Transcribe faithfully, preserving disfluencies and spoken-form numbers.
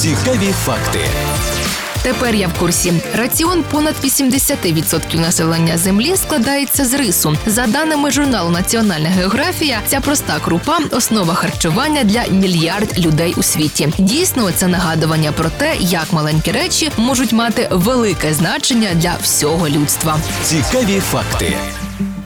Цікаві факти. Тепер я в курсі. Раціон понад вісімдесят відсотків населення Землі складається з рису. За даними журналу «Національна географія», ця проста крупа – основа харчування для мільярд людей у світі. Дійсно, це нагадування про те, як маленькі речі можуть мати велике значення для всього людства. Цікаві факти.